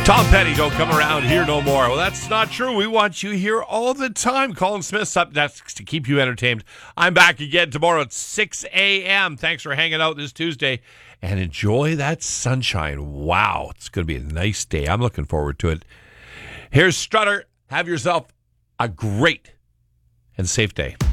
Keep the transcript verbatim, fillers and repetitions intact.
Tom Petty don't come around here no more. Well, that's not true. We want you here all the time. Colin Smith's up next to keep you entertained. I'm back again tomorrow at six a.m. Thanks for hanging out this Tuesday. And enjoy that sunshine. Wow, it's going to be a nice day. I'm looking forward to it. Here's Strutter. Have yourself a great and safe day.